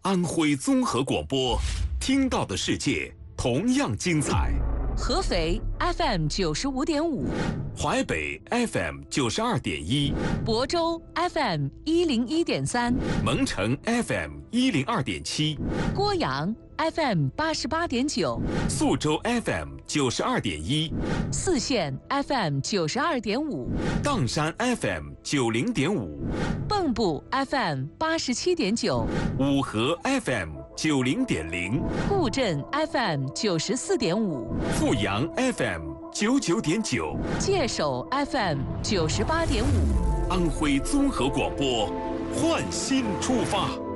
安徽综合广播，听到的世界同样精彩。 合肥 FM 95.5， 淮北 FM 92.1， 亳州 FM 101.3， 蒙城 FM 102.7， 郭阳 FM 88.9， 宿州 FM 92.1， 泗县 FM 92.5， 砀山 FM 90.5， 蚌埠 FM 87.9， 五河 FM 90.0， 固镇 FM 94.5， 阜阳 FM 99.9， 界首 FM 98.5。 安徽综合广播，焕新出发。